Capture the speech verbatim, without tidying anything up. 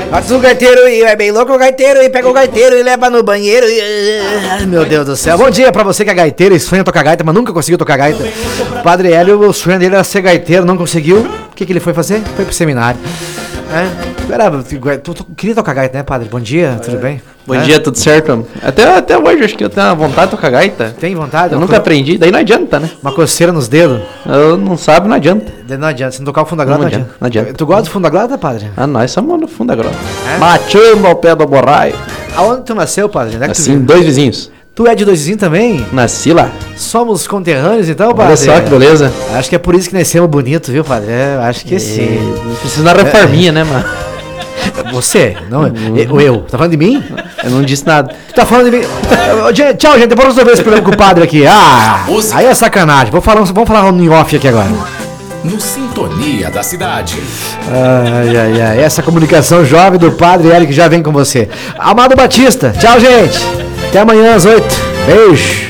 Passa o gaiteiro e é bem louco o gaiteiro e pega o gaiteiro e leva no banheiro e... Ai, meu Deus do céu. Bom dia pra você que é gaiteiro e sonha tocar gaita, mas nunca conseguiu tocar gaita. O Padre Hélio, o sonho dele era ser gaiteiro, não conseguiu. O que, que ele foi fazer? Foi pro seminário. É, era, tu, tu queria tocar gaita, né, padre? Bom dia, é. Tudo bem? Bom é. dia, tudo certo? Até, até hoje acho que eu tenho vontade de tocar gaita. Tem vontade? Eu nunca tô... aprendi, daí não adianta, né? Uma coceira nos dedos? Eu não sabe, não adianta. Não adianta, se não tocar o fundo da grota, não, não adianta. Não adianta. Tu gosta do fundo da grota, padre? Ah, nós somos no fundo da grota. É? Matando ao pé do borraio. Aonde tu nasceu, padre? Onde é que assim, tu dois vizinhos. Tu é de dois vizinhos também? Nasci lá. Somos conterrâneos então, padre? Olha só que beleza. Acho que é por isso que nascemos bonito, viu, padre? É, acho que e... sim. Precisa de uma reforminha, é. né, mano? Você, não eu, eu. Tá falando de mim? Eu não disse nada. Tu tá falando de mim? Tchau, gente. Depois nós resolver esse problema com o padre aqui. Ah, aí é sacanagem. Vou falar, vamos falar no off aqui agora. No Sintonia da Cidade. Ai, ai, ai. Essa comunicação jovem do Padre Hélio que já vem com você. Amado Batista. Tchau, gente. Até amanhã às oito. Beijo.